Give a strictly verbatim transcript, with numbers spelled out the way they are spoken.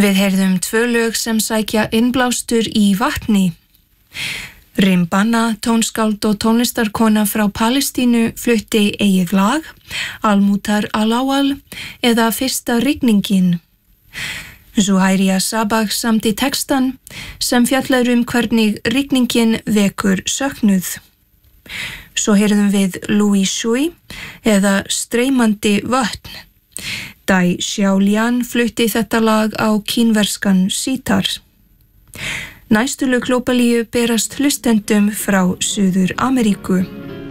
Við heyrðum tvö lög sem sækja innblástur í vatni. Rimbana, tónskáld og tónlistarkona frá Palestínu flutti eigið lag, Al-Mutar Al-Awal eða Fyrsta rigningin. Zuhairia Sabah samdi textan sem fjallar um hvernig rigningin vekur söknuð. Svo heyrðum við Louis Shui eða Streymandi vötn. Dai Xiaolian flutti þetta lag á kínverskan sítar. Næstu lög Glóbalíu berast hlustendum frá Suður Ameríku.